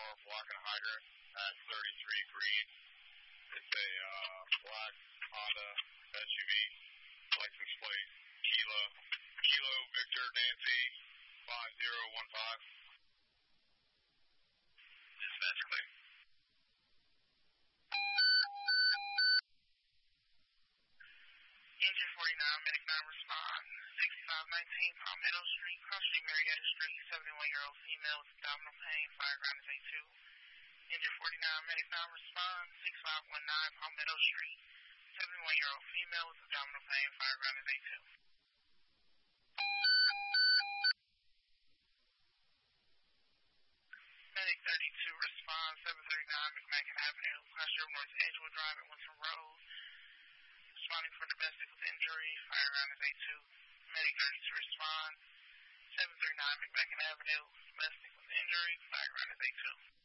power blocking hydrant at 33 Green. It's a black Honda SUV, license plate Kilo Victor Nancy 5015. Dispatch clear. Engine 49, medic 9 respond. 6519 Palmetto Street, Cross Street, Marietta Street, 71-year-old female with abdominal pain, fire ground is A2. Engine 49, medic 9 respond. 6519 Palmetto Street, 71-year-old female with abdominal pain, fire ground is A2. Medic 32 respond. 739 McMacken Avenue, Crossroad North Edgewood Drive at Winter Road. Responding for domestic with injury, fire ground is A2. Medic 32 respond. 739 McMacken Avenue, domestic with injury, fire ground is A2.